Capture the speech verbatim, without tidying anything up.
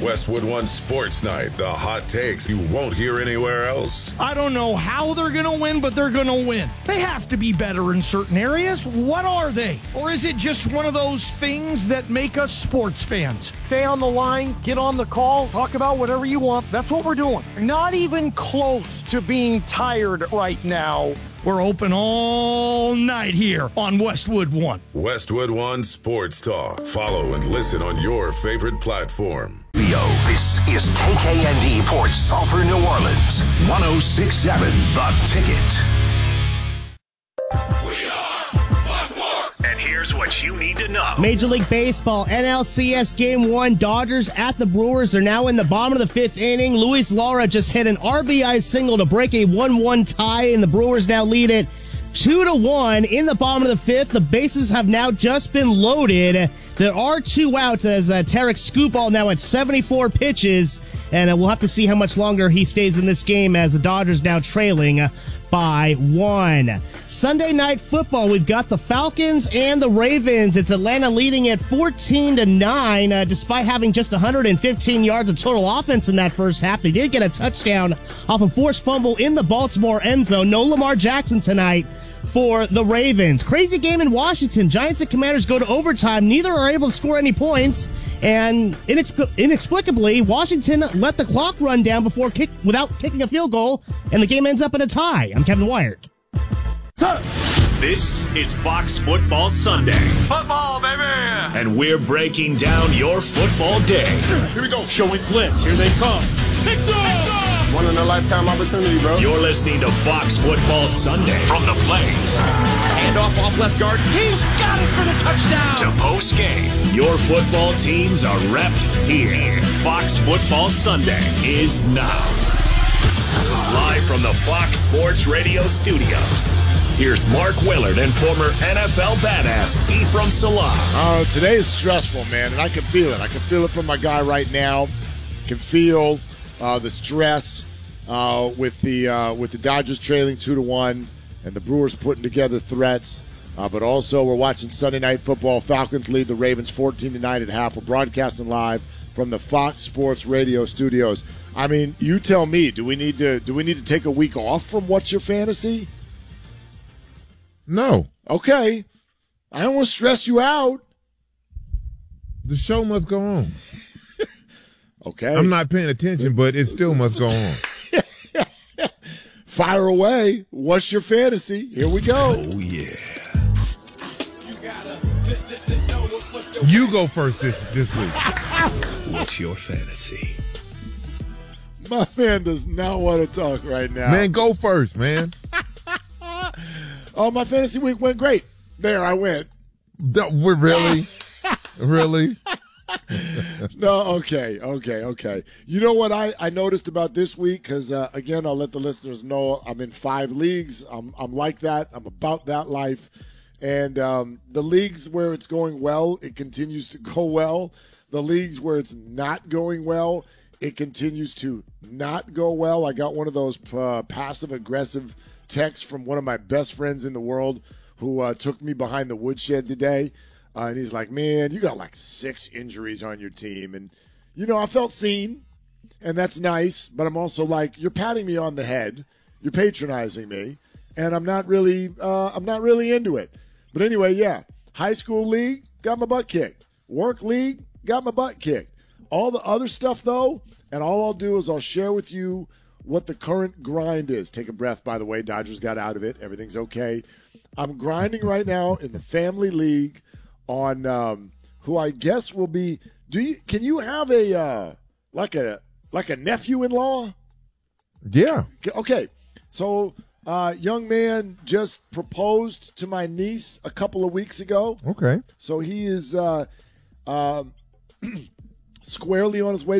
Westwood One Sports Night, the hot takes you won't hear anywhere else. I don't know how they're going to win, but they're going to win. They have to be better in certain areas. What are they? Or is it just one of those things that make us sports fans? Stay on the line, get on the call, talk about whatever you want. That's what we're doing. Not even close to being tired right now. We're open all night here on Westwood One. Westwood One Sports Talk. Follow and listen on your favorite platform. This is K K N D Port Sulphur, New Orleans. one oh six point seven The Ticket. We are Sports. And here's what you need to know. Major League Baseball, N L C S Game one, Dodgers at the Brewers. They're now in the bottom of the fifth inning. Luis Lara just hit an R B I single to break a one one tie, and the Brewers now lead it two to one in the bottom of the fifth. The bases have now just been loaded. There are two outs as uh, Tarek Skubal now at seventy-four pitches, and uh, we'll have to see how much longer he stays in this game as the Dodgers now trailing uh, by one. Sunday Night Football, we've got the Falcons and the Ravens. It's Atlanta leading at fourteen to nine, uh, despite having just one hundred fifteen yards of total offense in that first half. They did get a touchdown off a forced fumble in the Baltimore end zone. No Lamar Jackson tonight for the Ravens. Crazy game in Washington. Giants and Commanders go to overtime. Neither are able to score any points, and inexp- inexplicably, Washington let the clock run down before kick without kicking a field goal, and the game ends up in a tie. I'm Kevin Wyatt. This is Fox Football Sunday. Football, baby! And we're breaking down your football day. Here we go. Showing blitz. Here they come. It's on! One in a lifetime opportunity, bro. You're listening to Fox Football Sunday. From the Blaze. Hand off off left guard. He's got it for the touchdown. To post game. Your football teams are repped here. Fox Football Sunday is now. Live from the Fox Sports Radio studios. Here's Mark Willard and former N F L badass Ephraim Salah. Oh, today is stressful, man, and I can feel it. I can feel it from my guy right now. Can feel uh, the stress uh, with the uh, with the Dodgers trailing two to one, and the Brewers putting together threats. Uh, but also, we're watching Sunday Night Football. Falcons lead the Ravens fourteen to nine at half. We're broadcasting live from the Fox Sports Radio studios. I mean, you tell me. Do we need to do we need to take a week off from What's Your Fantasy? No. Okay. I don't want to stress you out. The show must go on. Okay. I'm not paying attention, but it still must go on. Fire away. What's your fantasy? Here we go. Oh, yeah. You go first this, this week. What's your fantasy? My man does not want to talk right now. Man, go first, man. Oh, my fantasy week went great. There, I went. That, we're really? Really? No, okay, okay, okay. You know what I, I noticed about this week? Because, uh, again, I'll let the listeners know I'm in five leagues. I'm, I'm like that. I'm about that life. And um, the leagues where it's going well, it continues to go well. The leagues where it's not going well, it continues to not go well. I got one of those uh, passive-aggressive texts from one of my best friends in the world who uh, took me behind the woodshed today. Uh, and he's like, man, you got like six injuries on your team. And, you know, I felt seen, and that's nice. But I'm also like, you're patting me on the head. You're patronizing me. And I'm not really uh, I'm not really into it. But anyway, yeah, high school league, got my butt kicked. Work league, got my butt kicked. All the other stuff, though, and all I'll do is I'll share with you what the current grind is. Take a breath, by the way. Dodgers got out of it. Everything's okay. I'm grinding right now in the family league on um, who I guess will be. Do you can you have a uh, like a like a nephew-in-law? Yeah. Okay. So, uh, young man just proposed to my niece a couple of weeks ago. Okay. So he is uh, uh, squarely on his way